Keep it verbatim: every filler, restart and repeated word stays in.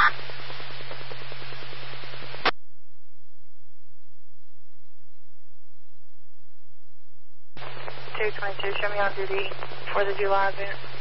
two twenty-two, show me on duty for the July event.